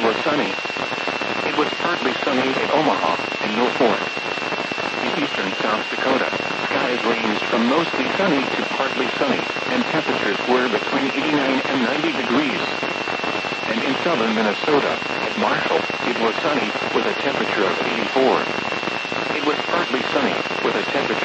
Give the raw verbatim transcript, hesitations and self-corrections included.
was sunny. It was partly sunny at Omaha and Mill Point. In eastern South Dakota, skies ranged from mostly sunny to partly sunny, and temperatures were between eighty-nine and ninety degrees. And in southern Minnesota, at Marshall, it was sunny, with a temperature of eighty-four. It was partly sunny, with a temperature